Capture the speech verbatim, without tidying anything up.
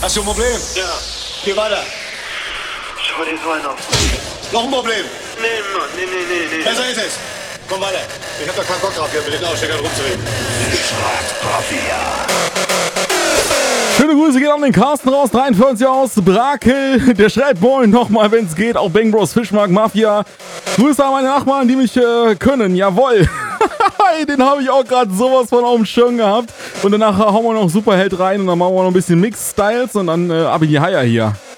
Hast du ein Problem? Ja. Geh weiter. Schau dir so einen auf. Noch ein Problem? Nee, Mann, nee, nee, nee, nee. Besser ist es. Komm weiter. Ich hab doch keinen Bock drauf, hier mit den Aussteckern rumzureden. Schöne Grüße gehen an den Carsten raus, dreiundvierzig aus Brakel. Der schreibt moin nochmal, wenn es geht. Auch Bang Bros Fischmark Mafia. Grüße an meine Nachbarn, die mich äh, können. Jawohl. Den habe ich auch gerade sowas von auf dem Schirm gehabt. Und danach hauen wir noch Superheld rein und dann machen wir noch ein bisschen Mix-Styles und dann äh, ab in die Haier hier.